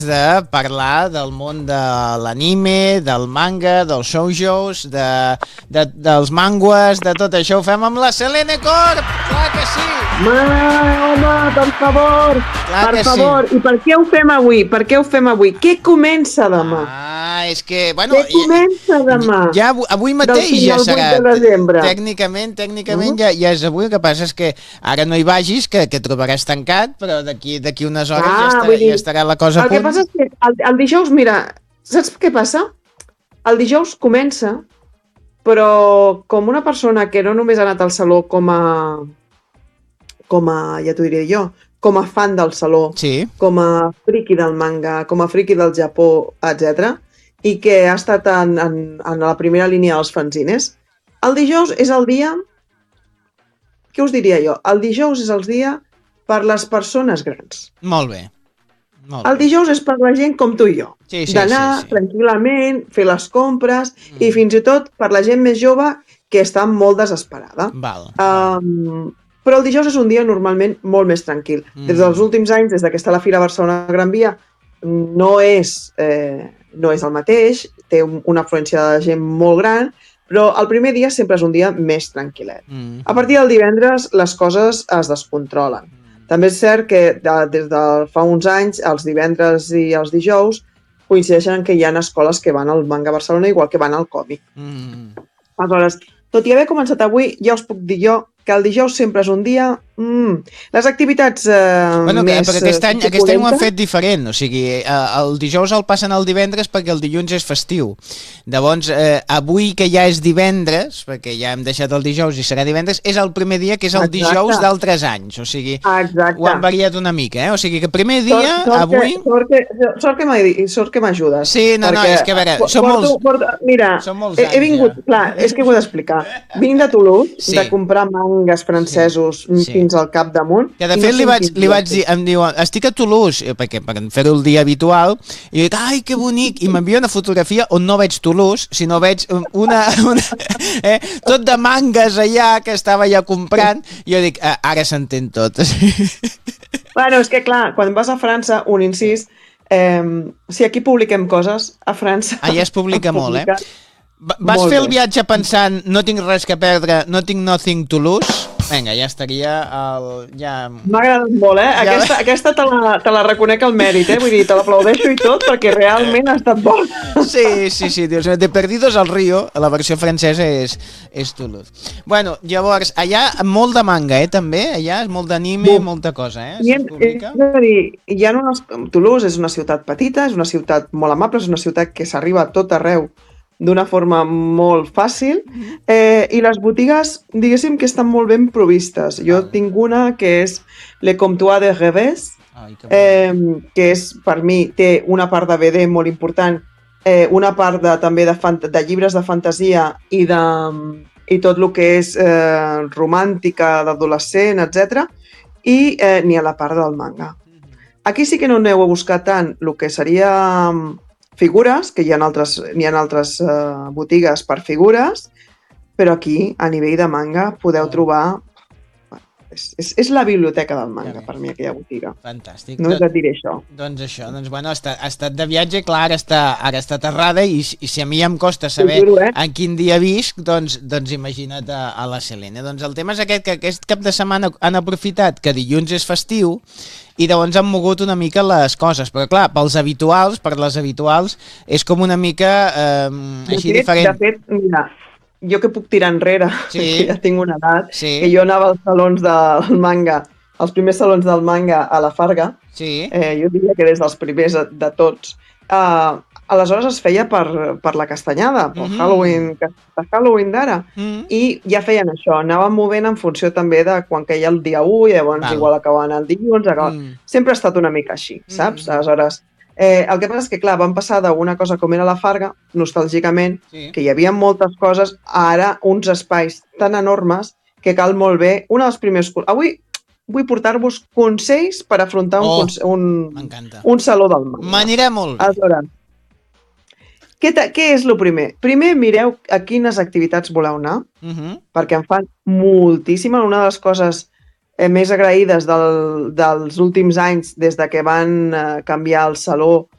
de parlar del món de l'anime, del manga, dels shoujos, dels mangues, de tot això. Ho fem amb la Selene Corp! Clar que sí! Home, per favor! Clar per que favor! sí. I per què ho fem avui? Per què ho fem avui? Què comença demà? És que, bueno... Què comença demà? Ja avui mateix Del 5 ja al 8 serà. de desembre. Tècnicament ja és avui. El que passa és que ara no hi vagis, que trobaràs tancat, però d'aquí unes hores ja estarà la cosa a punt. El que passa és que el dijous, mira, saps què passa? El dijous comença, però com una persona que no només ha anat al saló com a ja t'ho diré jo, com a fan del saló, Sí. com a friki del manga, com a friki del Japó, etc., i que ha estat en la primera línia dels fanzines, el dijous és el dia... Què us diria jo? El dijous és el dia per les persones grans. Molt bé. El dijous és per la gent com tu i jo. Sí, d'anar tranquil·lament, fer les compres, i fins i tot per la gent més jove que està molt desesperada. Val. Però el dijous és un dia normalment molt més tranquil. Des dels últims anys, des que està la Fira Barcelona Gran Via, no és el mateix, té una afluència de gent molt gran, però el primer dia sempre és un dia més tranquil·let. A partir del divendres les coses es descontrolen. També és cert que des de fa uns anys, els divendres i els dijous, coincideixen que hi ha escoles que van al manga Barcelona igual que van al còmic. Aleshores, tot i haver començat avui, ja us puc dir jo que el dijous sempre és un dia... Les activitats més... Però aquest any ho han fet diferent, o sigui, el dijous el passen al divendres perquè el dilluns és festiu. Llavors, avui que ja és divendres, perquè ja hem deixat el dijous i serà divendres, és el primer dia que és el dijous d'altres anys, o sigui, ho han variat una mica, O sigui, que el primer dia, avui... Sort que m'ajudes. Sí, no, és que a veure, són molts... Mira, he vingut, clar, és que ho he d'explicar. Vinc de Toulouse, de comprar mangas francesos fins al capdamunt. Que de fet li vaig dir, em diu, estic a Toulouse, perquè per fer-ho el dia habitual, i jo dic, ai, que bonic, i m'envia una fotografia on no veig Toulouse, sinó veig tot de mangas allà que estava ja comprant, i jo dic, ara s'entén tot. Bueno, és que clar, quan vas a França, un incís, si aquí publiquem coses, a França... Allà es publica molt, Vas fer el viatge pensant, no tinc res que perdre, no tinc nothing to lose? Vinga, ja estaria M'ha agradat molt, Aquesta te la reconec el mèrit, Vull dir, te l'aplaudeixo i tot, perquè realment ha estat bona. Sí, Dios mío, de Perdidos al Río, la versió francesa és Toulouse. Bueno, llavors, allà molt de manga, també? Allà és molt d'anime, molta cosa, És a dir, Toulouse és una ciutat petita, és una ciutat molt amable, és una ciutat que s'arriba a tot arreu d'una forma molt fàcil, i les botigues, diguéssim, que estan molt ben provistes. Jo tinc una que és Le Comptoir de Revés, que és, per mi, té una part de BD molt important, una part també de llibres de fantasia i tot el que és romàntica, d'adolescent, etc. I n'hi ha la part del manga. Aquí sí que no aneu a buscar tant el que seria... figures, que n'hi ha altres botigues per figures, però aquí, a nivell de manga, podeu trobar... És la biblioteca del manga, per mi, aquella botiga. Fantàstic. Només et diré això. Doncs això, bueno, ha estat de viatge, clar, ara està aterrada, i si a mi ja em costa saber en quin dia visc, doncs imagina't a la Selene. Doncs el tema és que aquest cap de setmana han aprofitat que dilluns és festiu, i llavors han mogut una mica les coses, però clar, per les habituals, és com una mica així diferent. De fet, mira, jo que puc tirar enrere, que ja tinc una edat, que jo anava als salons del manga, als primers salons del manga a la Farga, jo diria que des dels primers de tots, aleshores es feia per la castanyada, per Halloween d'ara, i ja feien això, anaven movent en funció també de quan caia el dia 1, i llavors igual acabaven el dilluns, sempre ha estat una mica així, saps? Aleshores, el que passa és que, clar, van passar d'una cosa com era la Farga, nostàlgicament, que hi havia moltes coses, a ara uns espais tan enormes que cal molt bé. Un dels primers... Avui vull portar-vos consells per afrontar un saló del manga. M'anirà molt bé. Aleshores, què és el primer? Primer mireu a quines activitats voleu anar, perquè en fan moltíssimes. Una de les coses més agraïdes dels últims anys, des de que van canviar el saló